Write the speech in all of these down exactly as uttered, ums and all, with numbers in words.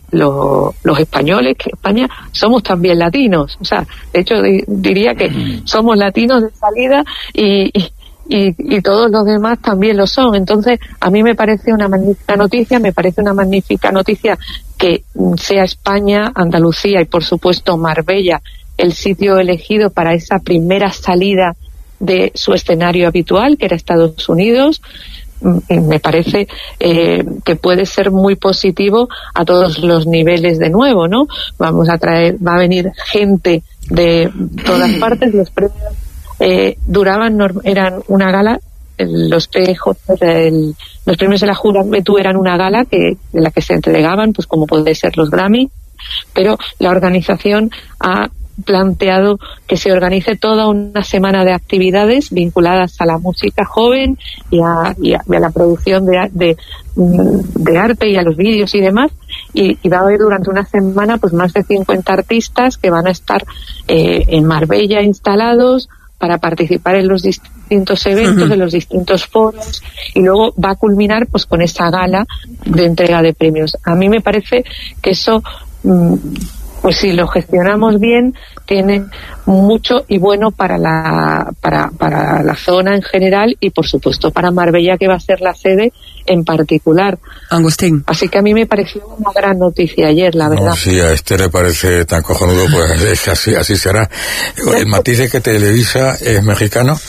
lo, los españoles, que España somos también latinos, o sea, de hecho di, diría que somos latinos de salida y, y, y, y todos los demás también lo son. Entonces, a mí me parece una magnífica noticia, me parece una magnífica noticia que sea España, Andalucía y por supuesto Marbella el sitio elegido para esa primera salida de su escenario habitual, que era Estados Unidos. Me parece eh, que puede ser muy positivo a todos los niveles de nuevo, ¿no? Vamos a traer, va a venir gente de todas partes. Los premios eh, duraban, eran una gala, los P J, el, los premios de la Juventud eran una gala que de la que se entregaban, pues como puede ser los Grammy, pero la organización ha planteado que se organice toda una semana de actividades vinculadas a la música joven y a, y a, y a la producción de, de, de arte y a los vídeos y demás, y, y va a haber durante una semana pues más de cincuenta artistas que van a estar eh, en Marbella instalados para participar en los distintos eventos, uh-huh. en los distintos foros, y luego va a culminar pues con esa gala de entrega de premios. A mí me parece que eso mmm, pues si lo gestionamos bien, tiene mucho y bueno para la para para la zona en general y por supuesto para Marbella, que va a ser la sede en particular. Agustín. Así que a mí me pareció una gran noticia ayer, la verdad. No, si a este le parece tan cojonudo, pues es así, así será. El matiz es que Televisa es mexicano.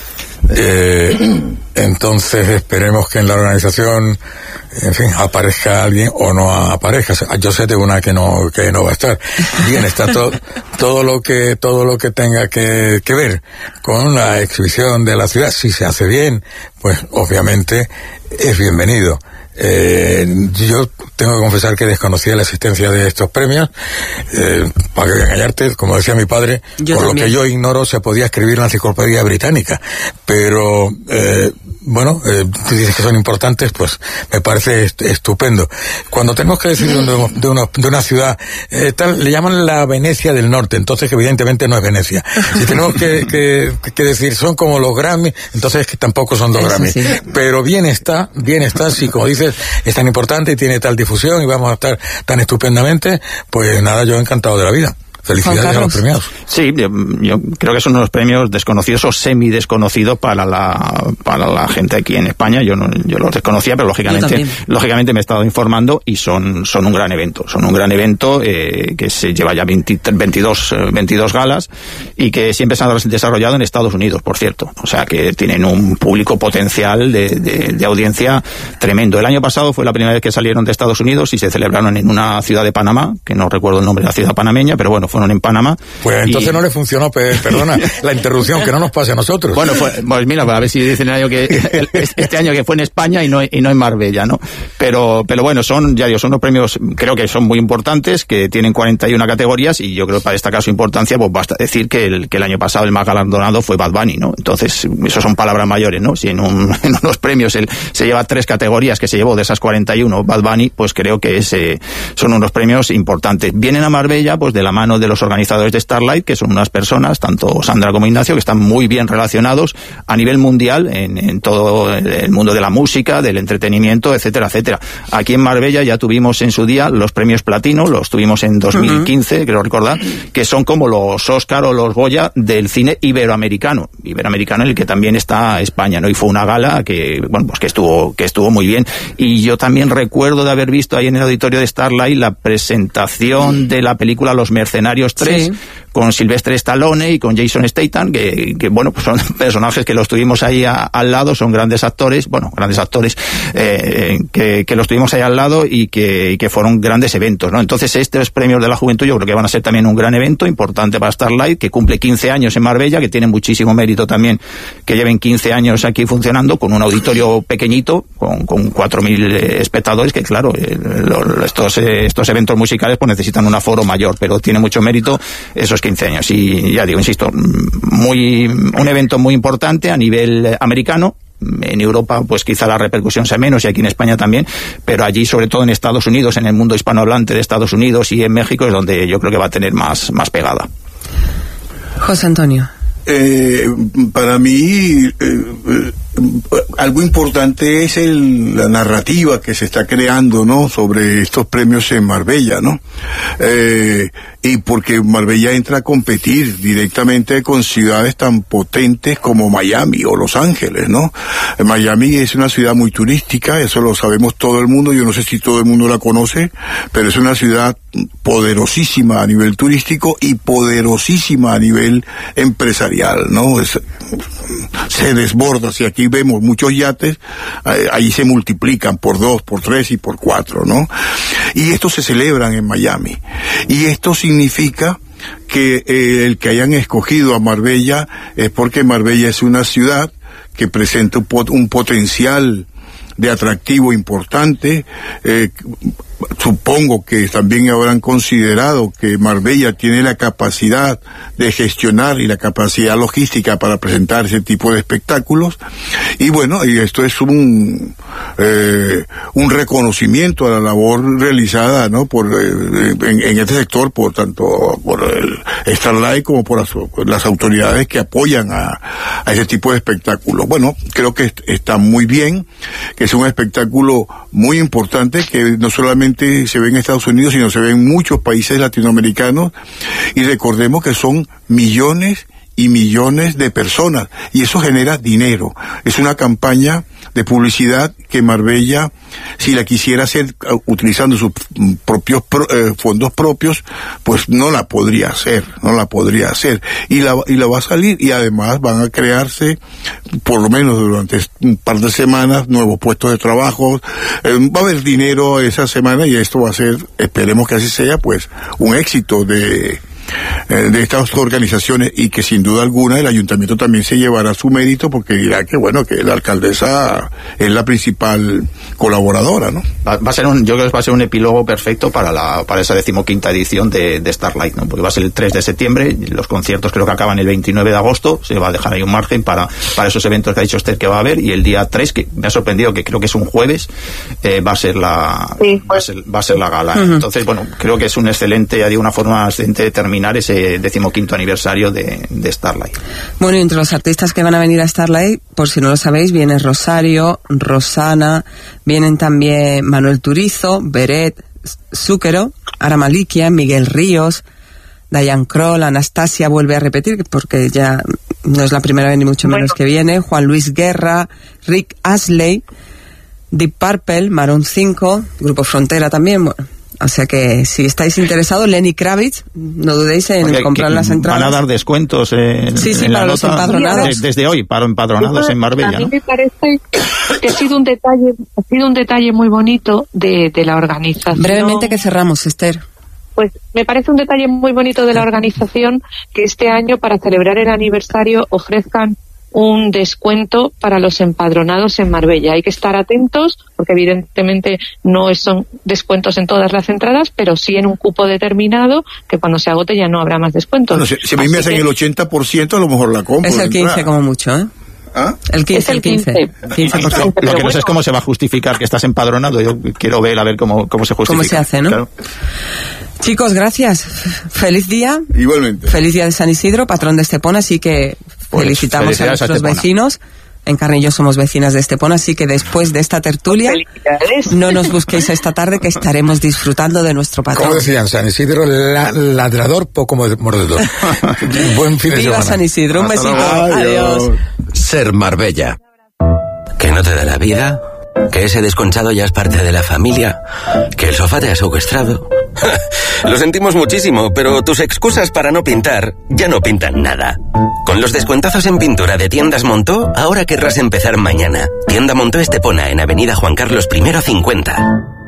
Eh, entonces esperemos que en la organización, en fin, aparezca alguien o no aparezca. Yo sé de una que no que no va a estar. Bien, está todo todo lo que todo lo que tenga que, que ver con la exhibición de la ciudad. Si se hace bien, pues obviamente es bienvenido. Eh, yo tengo que confesar que desconocía la existencia de estos premios. Eh, para que engañarte, como decía mi padre, yo por también. Lo que yo ignoro se podía escribir en la enciclopedia británica. Pero, eh, bueno, eh, tú dices que son importantes, pues me parece est- estupendo. Cuando tenemos que decir de, de, una, de una ciudad, eh, tal, le llaman la Venecia del Norte, entonces evidentemente no es Venecia. Si tenemos que, que, que decir son como los Grammy, entonces que tampoco son los Grammy. Sí. Pero bien está, bien está, si como dices, es tan importante y tiene tal difusión y vamos a estar tan estupendamente, pues nada, yo encantado de la vida. Felicidades a los premiados. Sí, yo, yo creo que son unos premios desconocidos o semi-desconocidos para la para la gente aquí en España. Yo no, yo los desconocía, pero lógicamente lógicamente me he estado informando y son son un gran evento. Son un gran evento eh, que se lleva ya veinte, veintidós, veintidós galas y que siempre se han desarrollado en Estados Unidos, por cierto. O sea, que tienen un público potencial de, de, de audiencia tremendo. El año pasado fue la primera vez que salieron de Estados Unidos y se celebraron en una ciudad de Panamá, que no recuerdo el nombre de la ciudad panameña, pero bueno, fueron en Panamá. Pues entonces y... no le funcionó, perdona, la interrupción, que no nos pase a nosotros. Bueno, pues, pues mira, a ver si dicen el año que, este año que fue en España y no, y no en Marbella, ¿no? Pero, pero bueno, son, ya digo, son unos premios, creo que son muy importantes, que tienen cuarenta y una categorías y yo creo que para destacar su importancia, pues basta decir que el, que el año pasado el más galardonado fue Bad Bunny, ¿no? Entonces, eso son palabras mayores, ¿no? Si en, un, en unos premios el, se lleva tres categorías que se llevó de esas cuarenta y uno Bad Bunny, pues creo que es, eh, son unos premios importantes. Vienen a Marbella, pues de la mano de los organizadores de Starlight, que son unas personas, tanto Sandra como Ignacio, que están muy bien relacionados a nivel mundial en, en todo el mundo de la música, del entretenimiento, etcétera, etcétera. Aquí en Marbella ya tuvimos en su día los premios Platino, los tuvimos en dos mil quince, uh-huh. creo recordar, que son como los Oscar o los Goya del cine iberoamericano, iberoamericano en el que también está España, ¿no? Y fue una gala que, bueno, pues que estuvo, que estuvo muy bien. Y yo también recuerdo de haber visto ahí en el auditorio de Starlight la presentación de la película Los Mercenarios tres, sí. con Sylvester Stallone y con Jason Statham, que, que bueno, pues son personajes que los tuvimos ahí a, al lado, son grandes actores, bueno, grandes actores, eh, que, que los tuvimos ahí al lado y que, y que fueron grandes eventos, ¿no? Entonces, estos premios de la juventud yo creo que van a ser también un gran evento importante para Starlight, que cumple quince años en Marbella, que tiene muchísimo mérito también que lleven quince años aquí funcionando, con un auditorio pequeñito, con, con cuatro mil espectadores, que claro, eh, lo, estos, eh, estos eventos musicales pues necesitan un aforo mayor, pero tiene mucho mérito esos quince años. Y ya digo, insisto, muy un evento muy importante a nivel americano. En Europa pues quizá la repercusión sea menos y aquí en España también, pero allí, sobre todo en Estados Unidos, en el mundo hispanohablante de Estados Unidos y en México, es donde yo creo que va a tener más, más pegada. José Antonio. Eh, para mí, eh, algo importante es el, la narrativa que se está creando, ¿no?, sobre estos premios en Marbella, ¿no? Eh, y porque Marbella entra a competir directamente con ciudades tan potentes como Miami o Los Ángeles, ¿no? Miami es una ciudad muy turística, eso lo sabemos todo el mundo, yo no sé si todo el mundo la conoce, pero es una ciudad poderosísima a nivel turístico y poderosísima a nivel empresarial, ¿no? Es, se desborda, si aquí vemos muchos yates, eh, ahí se multiplican por dos, por tres y por cuatro, ¿no? Y estos se celebran en Miami. Y esto significa que eh, el que hayan escogido a Marbella es porque Marbella es una ciudad que presenta un, pot- un potencial de atractivo importante. eh, Supongo que también habrán considerado que Marbella tiene la capacidad de gestionar y la capacidad logística para presentar ese tipo de espectáculos. Y bueno, y esto es un eh, un reconocimiento a la labor realizada, ¿no?, por eh, en, en este sector, por tanto por el Starlight como por las, por las autoridades que apoyan a, a ese tipo de espectáculos. Bueno, creo que está muy bien, que es un espectáculo muy importante que no solamente se ve en Estados Unidos, sino se ve en muchos países latinoamericanos, y recordemos que son millones y millones de personas, y eso genera dinero. Es una campaña de publicidad que Marbella, si la quisiera hacer utilizando sus propios pro, eh, fondos propios, pues no la podría hacer, no la podría hacer, y la, y la va a salir, y además van a crearse, por lo menos durante un par de semanas, nuevos puestos de trabajo, eh, va a haber dinero esa semana, y esto va a ser, esperemos que así sea, pues un éxito de de estas organizaciones, y que sin duda alguna el ayuntamiento también se llevará su mérito, porque dirá que bueno, que la alcaldesa es la principal colaboradora, ¿no? Va, va a ser un, yo creo que va a ser un epílogo perfecto para la para esa decimoquinta edición de, de Starlight, ¿no? Porque va a ser el tres de septiembre, los conciertos creo que acaban el veintinueve de agosto, se va a dejar ahí un margen para, para esos eventos que ha dicho Esther que va a haber, y el día tres, que me ha sorprendido, que creo que es un jueves, eh, va a ser la sí, va, a ser, va a ser la gala. Uh-huh. Entonces, bueno, creo que es un excelente, de una forma excelente de terminar ese decimoquinto aniversario de, de Starlight. Bueno, y entre los artistas que van a venir a Starlight, por si no lo sabéis, viene Rosario, Rosana, vienen también Manuel Turizo, Beret, Zúquero, Ara Malikia, Miguel Ríos, Diane Kroll, Anastasia vuelve a repetir, porque ya no es la primera vez ni mucho menos bueno. que viene, Juan Luis Guerra, Rick Astley, Deep Purple, Maroon cinco, Grupo Frontera también, bueno. O sea que si estáis interesados, Lenny Kravitz, no dudéis en Oye, comprar las entradas. Van a dar descuentos en, sí, sí, en para la los nota, empadronados. De, desde hoy, para empadronados Eso, en Marbella. A mí ¿no? me parece que ha sido un detalle, ha sido un detalle muy bonito de, de la organización. Brevemente que cerramos, Esther. Pues me parece un detalle muy bonito de la organización que este año, para celebrar el aniversario, ofrezcan un descuento para los empadronados en Marbella. Hay que estar atentos, porque evidentemente no son descuentos en todas las entradas, pero sí en un cupo determinado, que cuando se agote ya no habrá más descuentos. Bueno, si, si a mí me hacen que el ochenta por ciento, a lo mejor la compro. Es el quince por ciento como mucho, ¿eh? ¿Ah? El quince, es el quince. quince por ciento. Lo que no sé es cómo se va a justificar que estás empadronado. Yo quiero ver a ver cómo, cómo se justifica. ¿Cómo se hace, no? Claro. Chicos, gracias. Feliz día. Igualmente. Feliz día de San Isidro, patrón de Estepona, así que pues, felicitamos a nuestros a vecinos. En Carne y yo somos vecinas de Estepona, así que después de esta tertulia, no nos busquéis esta tarde, que estaremos disfrutando de nuestro patrón. Como decían, San Isidro, la, ladrador, poco mordedor. Buen fin de Viva semana. San Isidro, un Hasta besito. luego. Adiós. Ser Marbella. ¿Que no te da la vida? ¿Que ese desconchado ya es parte de la familia? ¿Que el sofá te ha secuestrado? Lo sentimos muchísimo, pero tus excusas para no pintar ya no pintan nada. Con los descuentazos en pintura de Tiendas Montó, ahora querrás empezar mañana. Tienda Montó Estepona, en Avenida Juan Carlos I cincuenta.